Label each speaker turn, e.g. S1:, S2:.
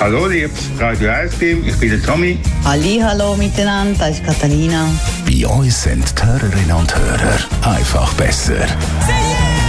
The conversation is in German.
S1: Hallo, liebes Radio 1-Team, ich bin der Tommy.
S2: Hallo miteinander, das ist Catalina.
S3: Bei uns sind die Hörerinnen und Hörer einfach besser.